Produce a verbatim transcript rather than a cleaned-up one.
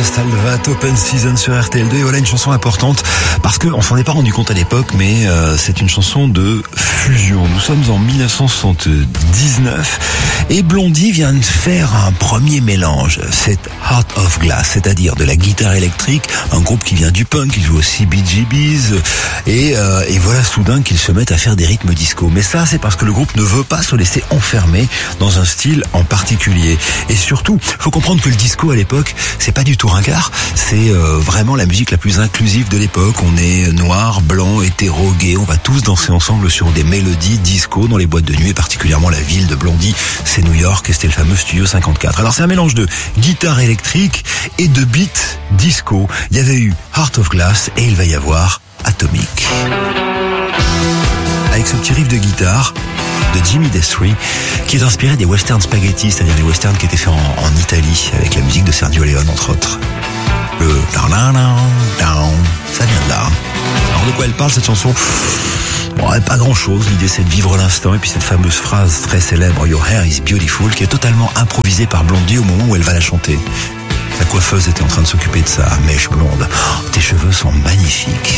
Salvat, Open Season sur R T L deux. Et voilà une chanson importante parce qu'on s'en est pas rendu compte à l'époque, mais euh, c'est une chanson de fusion. Nous sommes en dix-neuf cent soixante-dix-neuf et Blondie vient de faire un premier mélange. C'est Heart of Glass, c'est-à-dire de la guitare électrique, un groupe qui vient du punk, qui joue aussi Bee Gee Bees, et, euh, et voilà soudain qu'ils se mettent à faire des rythmes disco. Mais ça, c'est parce que le groupe ne veut pas se laisser enfermer dans un style en particulier. Et surtout, faut comprendre que le disco à l'époque, c'est pas du tout ringard, c'est euh, vraiment la musique la plus inclusive de l'époque. On est noir, blanc, hétéro, gay, on va tous danser ensemble sur des mélodies disco dans les boîtes de nuit, et particulièrement la ville de Blondie, c'est New York, et c'était le fameux Studio cinquante-quatre. Alors c'est un mélange de guitare électrique et de beat disco. Il y avait eu Heart of Glass et il va y avoir Atomic. Avec ce petit riff de guitare de Jimmy Destri, qui est inspiré des western spaghetti, c'est-à-dire les westerns qui étaient faits en, en Italie, avec la musique de Sergio Leone, entre autres. Le down, down, down, ça vient de là. Alors de quoi elle parle, cette chanson? Bon, pas grand-chose. L'idée, c'est de vivre l'instant, et puis cette fameuse phrase très célèbre, Your hair is beautiful, qui est totalement improvisée par Blondie au moment où elle va la chanter. La coiffeuse était en train de s'occuper de sa mèche blonde. Oh, tes cheveux sont magnifiques.